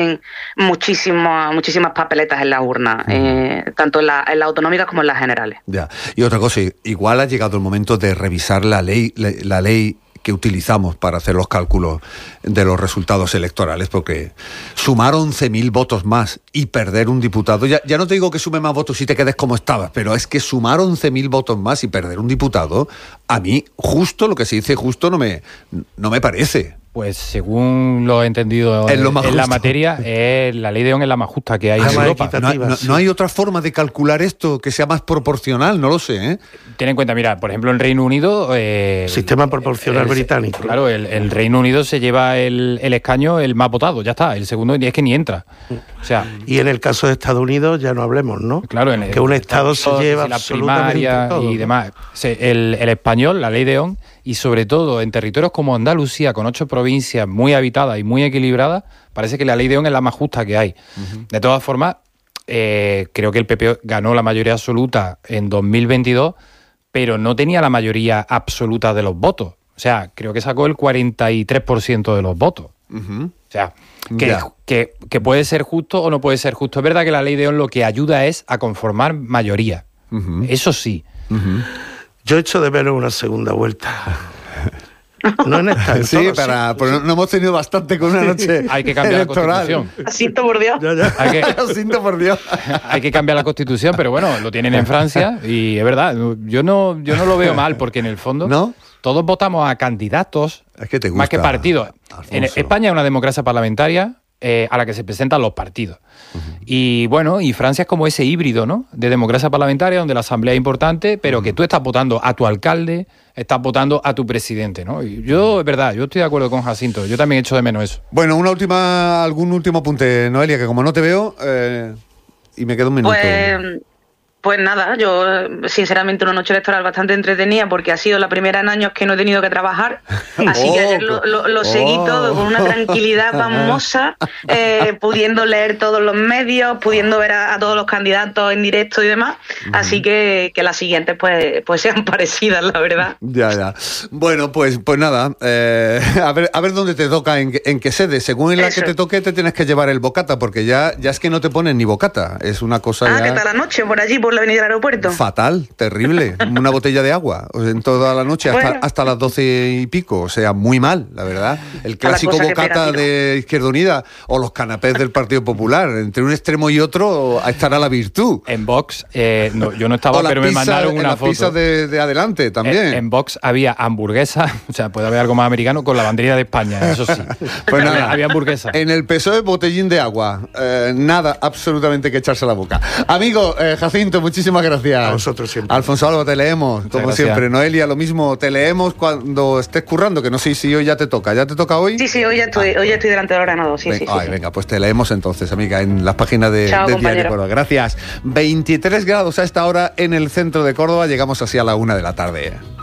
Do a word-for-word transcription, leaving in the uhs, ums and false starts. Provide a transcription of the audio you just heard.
muchísimas muchísimas papeletas en la urna, eh, tanto en, la, en las autonómicas como en las generales. Ya. Y otra cosa, igual ha llegado el momento de revisar la ley, la, la ley que utilizamos para hacer los cálculos de los resultados electorales, porque sumar once mil votos más y perder un diputado, ya, ya no te digo que sume más votos y te quedes como estabas, pero es que sumar once mil votos más y perder un diputado, a mí justo, lo que se dice justo, no me, no me parece. Pues según lo he entendido es lo en, en la materia, eh, la ley de Own es la más justa que hay en Europa. No, no, sí. no hay otra forma de calcular esto que sea más proporcional, no lo sé, ¿eh? Ten en cuenta, mira, por ejemplo, en Reino Unido... Eh, Sistema proporcional el, británico. Claro, el, el Reino Unido se lleva el, el escaño el más votado, ya está. El segundo es que ni entra. O sea, y en el caso de Estados Unidos ya no hablemos, ¿no? Claro, en el, que un Estado se lleva la absolutamente primaria todo, y ¿no? demás. Se, el, el español, la ley de Own, y sobre todo en territorios como Andalucía, con ocho provincias muy habitadas y muy equilibradas, parece que la ley de Own es la más justa que hay. Uh-huh. De todas formas, eh, creo que el P P ganó la mayoría absoluta en dos mil veintidós, pero no tenía la mayoría absoluta de los votos. O sea, creo que sacó el cuarenta y tres por ciento de los votos. Uh-huh. O sea, que, que, que puede ser justo o no puede ser justo. Es verdad que la ley de Own lo que ayuda es a conformar mayoría. Uh-huh. Eso sí. Uh-huh. Yo echo de menos una segunda vuelta. No en esta, en sí, todo, para, sí, pues sí. no hemos tenido bastante con una noche hay que cambiar electoral. La Constitución. Asiento por Dios. Ya, ya. Hay que, Asiento por Dios. Hay que cambiar la Constitución, pero bueno, lo tienen en Francia y es verdad, yo no, yo no lo veo mal porque en el fondo ¿no? todos votamos a candidatos es que te gusta, más que partidos. Alfonso. En España es una democracia parlamentaria eh, a la que se presentan los partidos. Uh-huh. Y bueno, y Francia es como ese híbrido, ¿no? De democracia parlamentaria donde la asamblea es importante, pero uh-huh. que tú estás votando a tu alcalde, estás votando a tu presidente, ¿no? Y yo, es verdad, yo estoy de acuerdo con Jacinto, yo también echo de menos eso. Bueno, una última, algún último apunte, Noelia, que como no te veo, eh, y me queda un minuto. Pues, pues nada, yo sinceramente una noche electoral bastante entretenida porque ha sido la primera en años que no he tenido que trabajar, así oh, que ayer lo, lo, lo seguí oh. todo con una tranquilidad famosa, eh, pudiendo leer todos los medios, pudiendo ver a, a todos los candidatos en directo y demás, uh-huh. así que, que las siguientes pues, pues sean parecidas, la verdad. Ya, ya. Bueno, pues, pues nada, eh, a ver, a ver dónde te toca, en, en qué sede. Según en la Eso. que te toque te tienes que llevar el bocata, porque ya, ya es que no te ponen ni bocata, es una cosa ah, ya... ¿qué tal la noche por allí, por la avenida del aeropuerto? Fatal, terrible. Una botella de agua en toda la noche hasta, bueno. hasta las doce y pico. O sea, muy mal, la verdad. El clásico bocata de Izquierda Unida o los canapés del Partido Popular. Entre un extremo y otro estará la virtud. En Vox, eh, no, yo no estaba, pero pizza, me mandaron una las foto. pizzas de, de adelante también. En, en Vox había hamburguesa, o sea, puede haber algo más americano, con la banderilla de España, eso sí. Pues nada, había hamburguesa. En el P S O E, botellín de agua. Eh, nada, absolutamente que echarse a la boca. Amigo, eh, Jacinto, muchísimas gracias. A vosotros siempre. Alfonso Alba, te leemos, Muchas como gracias. siempre. Noelia, lo mismo, te leemos cuando estés currando, que no sé si hoy ya te toca. ¿Ya te toca hoy? Sí, sí, hoy ya estoy, ah. hoy ya estoy delante del ordenador, sí, Ven, sí, ay, sí. Venga, pues te leemos entonces, amiga, en las páginas de, Chao, de compañero. Diario Córdoba. Gracias. veintitrés grados a esta hora en el centro de Córdoba, llegamos así a la una de la tarde.